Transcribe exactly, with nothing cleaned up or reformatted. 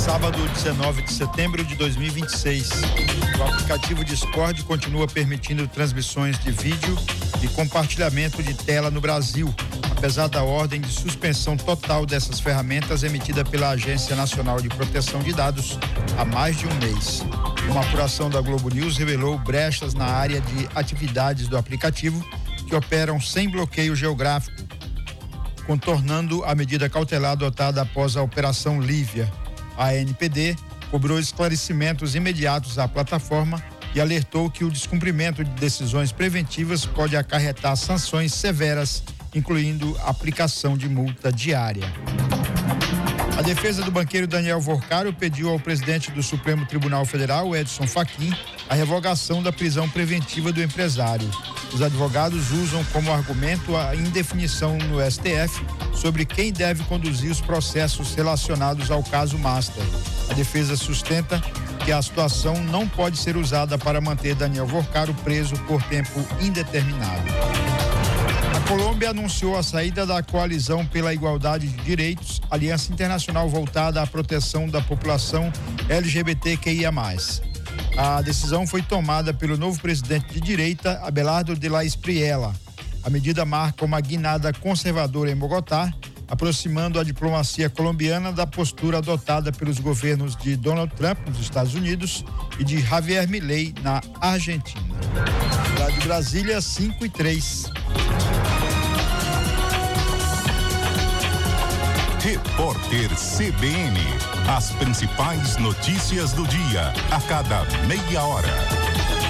sábado, dezenove de setembro de dois mil e vinte e seis. O aplicativo Discord continua permitindo transmissões de vídeo e compartilhamento de tela no Brasil, apesar da ordem de suspensão total dessas ferramentas emitida pela Agência Nacional de Proteção de Dados há mais de um mês. Uma apuração da Globo News revelou brechas na área de atividades do aplicativo que operam sem bloqueio geográfico, contornando a medida cautelar adotada após a Operação Lívia. A A N P D cobrou esclarecimentos imediatos à plataforma e alertou que o descumprimento de decisões preventivas pode acarretar sanções severas, incluindo a aplicação de multa diária. A defesa do banqueiro Daniel Vorcaro pediu ao presidente do Supremo Tribunal Federal, Edson Fachin, a revogação da prisão preventiva do empresário. Os advogados usam como argumento a indefinição no S T F sobre quem deve conduzir os processos relacionados ao caso Master. A defesa sustenta que a situação não pode ser usada para manter Daniel Vorcaro preso por tempo indeterminado. A Colômbia anunciou a saída da Coalizão pela Igualdade de Direitos, aliança internacional voltada à proteção da população L G B T Q I A mais. A decisão foi tomada pelo novo presidente de direita, Abelardo de la Espriella. A medida marca uma guinada conservadora em Bogotá, aproximando a diplomacia colombiana da postura adotada pelos governos de Donald Trump nos Estados Unidos e de Javier Milei na Argentina. Lá de Brasília, cinco e três. Repórter C B N. As principais notícias do dia, a cada meia hora.